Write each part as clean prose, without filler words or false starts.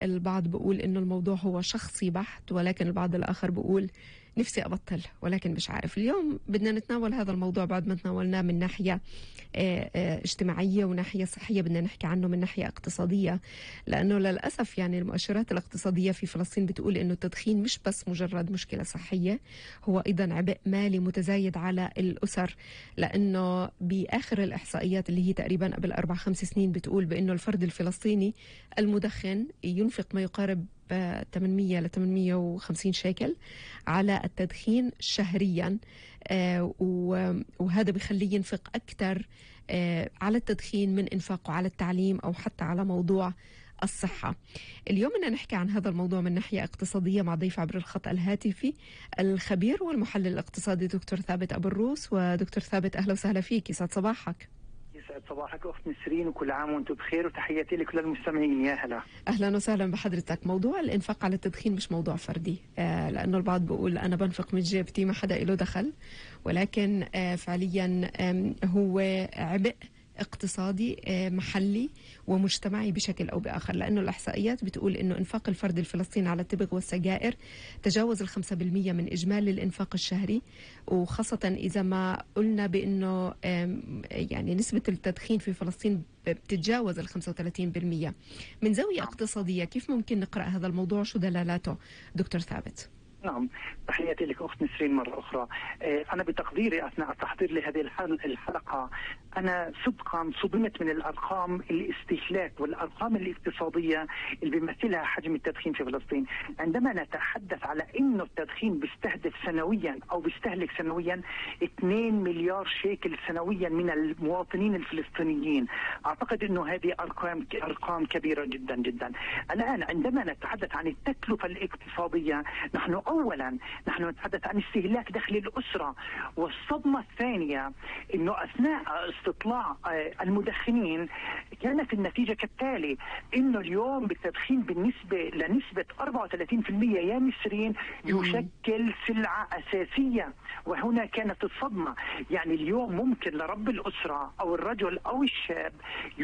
البعض بيقول إنه الموضوع هو شخصي بحت، ولكن البعض الآخر بيقول نفسي أبطل ولكن مش عارف. اليوم بدنا نتناول هذا الموضوع بعد ما تناولناه من ناحية اجتماعية وناحية صحية، بدنا نحكي عنه من ناحية اقتصادية، لأنه للأسف يعني المؤشرات الاقتصادية في فلسطين بتقول إنه التدخين مش بس مجرد مشكلة صحية، هو أيضا عبء مالي متزايد على الأسر. لأنه بآخر الإحصائيات اللي هي تقريبا قبل 4-5 سنين بتقول بأنه الفرد الفلسطيني المدخن ينفق ما يقارب 800 ل 850 شيكل على التدخين شهريا. وهذا بيخليه ينفق أكثر على التدخين من إنفاقه على التعليم أو حتى على موضوع الصحة. اليوم بدنا نحكي عن هذا الموضوع من ناحية اقتصادية مع ضيف عبر الخط الهاتفي الخبير والمحلل الاقتصادي دكتور ثابت أبو الروس. ودكتور ثابت أهلا وسهلا فيك، يسعد صباحك. يسعد صباحك أخت نسرين، وكل عام وأنتم بخير، وتحياتي لكل المستمعين. يا هلا. أهلا وسهلا بحضرتك. موضوع الإنفاق على التدخين مش موضوع فردي، لأنه البعض بيقول أنا بنفق من جيبتي ما حدا له دخل، ولكن فعليا هو عبء اقتصادي محلي ومجتمعي بشكل أو بآخر، لأنه الإحصائيات بتقول أنه إنفاق الفرد الفلسطيني على التبغ والسجائر تجاوز 5% من إجمالي الإنفاق الشهري، وخاصة إذا ما قلنا بأنه يعني نسبة التدخين في فلسطين بتتجاوز 35%. من زاوية اقتصادية كيف ممكن نقرأ هذا الموضوع؟ شو دلالاته دكتور ثابت؟ نعم، تحياتي لك أخت نسرين مرة أخرى. أنا بتقديري أثناء التحضير لهذه الحلقة أنا صدقا صدمت من الأرقام الاستهلاك والأرقام الاقتصادية اللي بيمثلها حجم التدخين في فلسطين. عندما نتحدث على إنه التدخين بيستهدف سنويا أو بيستهلك سنويا 2 مليار شيكل سنويا من المواطنين الفلسطينيين، أعتقد إنه هذه أرقام كبيرة جدا جدا. الآن عندما نتحدث عن التكلفة الاقتصادية، أولا نحن نتحدث عن استهلاك داخل الأسرة، والصدمة الثانية أنه أثناء استطلاع المدخنين كانت النتيجة كالتالي: أنه اليوم بالتدخين بالنسبة لنسبة 34% يا نسرين يشكل سلعة أساسية. وهنا كانت الصدمة، يعني اليوم ممكن لرب الأسرة أو الرجل أو الشاب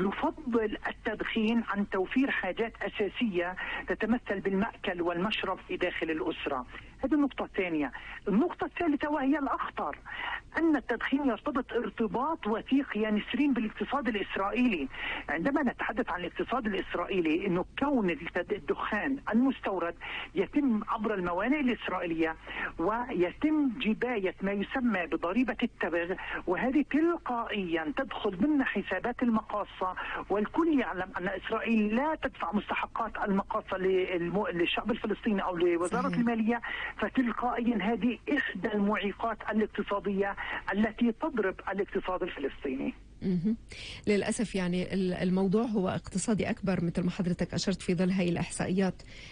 يفضل التدخين عن توفير حاجات أساسية تتمثل بالمأكل والمشرب في داخل الأسرة. هذه النقطة الثانية. النقطة الثالثة وهي الأخطر، أن التدخين يرتبط ارتباط وثيق يا نسرين بالاقتصاد الإسرائيلي. عندما نتحدث عن الاقتصاد الإسرائيلي، أنه كون الدخان المستورد يتم عبر الموانئ الإسرائيلية ويتم جباية ما يسمى بضريبة التبغ، وهذه تلقائيا تدخل ضمن حسابات المقاصة، والكل يعلم أن إسرائيل لا تدفع مستحقات المقاصة للشعب الفلسطيني أو لوزارة المالية، فتلقائيا هذه إحدى المعيقات الاقتصادية التي تضرب الاقتصاد الفلسطيني. للأسف يعني الموضوع هو اقتصادي أكبر مثل ما حضرتك أشرت في ظل هاي الإحصائيات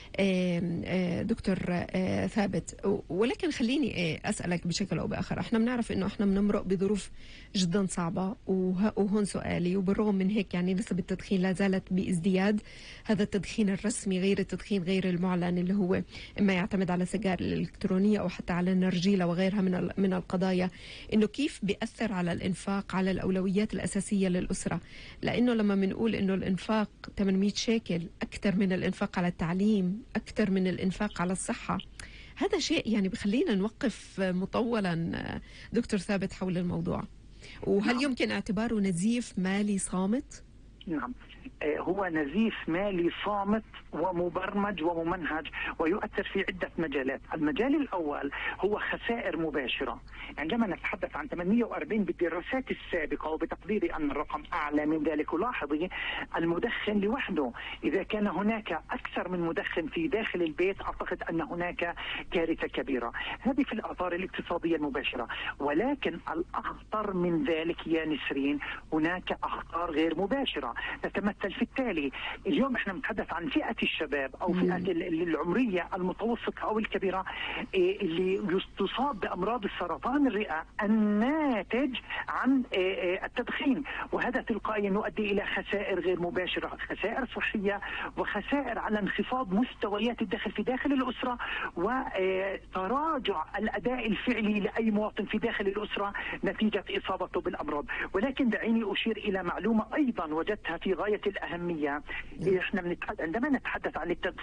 دكتور ثابت. ولكن خليني أسألك بشكل أو بآخر، احنا بنعرف إنه احنا بنمرق بظروف جدا صعبة، وهون سؤالي، وبالرغم من هيك يعني نسب التدخين لا زالت بازدياد. هذا التدخين الرسمي غير التدخين غير المعلن، اللي هو إما يعتمد على السجائر الإلكترونية أو حتى على النرجيلة وغيرها من القضايا، إنه كيف بيأثر على الإنفاق على الأولويات الأساسية للأسرة. لأنه لما بنقول إنه الإنفاق 800 شيكل أكثر من الإنفاق على التعليم، أكثر من الإنفاق على الصحة، هذا شيء يعني بخلينا نوقف مطولا دكتور ثابت حول الموضوع. وهل يمكن اعتباره نزيف مالي صامت؟ نعم، هو نزيف مالي صامت ومبرمج وممنهج، ويؤثر في عدة مجالات. المجال الأول هو خسائر مباشرة. عندما نتحدث عن 48 بالدراسات السابقة، وبتقديري أن الرقم أعلى من ذلك، لاحظي المدخن لوحده إذا كان هناك أكثر من مدخن في داخل البيت، أعتقد أن هناك كارثة كبيرة. هذه في الآثار الاقتصادية المباشرة. ولكن الأخطر من ذلك يا نسرين، هناك أخطار غير مباشرة تتمثل في التالي. اليوم احنا نتحدث عن فئة الشباب او فئة العمرية المتوسطة او الكبيرة، اللي تصاب بامراض السرطان الرئة الناتج عن التدخين، وهذا تلقائيا يؤدي الى خسائر غير مباشرة، خسائر صحية وخسائر على انخفاض مستويات الدخل في داخل الأسرة، وتراجع الأداء الفعلي لأي مواطن في داخل الأسرة نتيجة إصابته بالأمراض. ولكن دعيني أشير إلى معلومة أيضا وجدتها في غاية الأهمية. احنا عندما نتحدث عن التدخين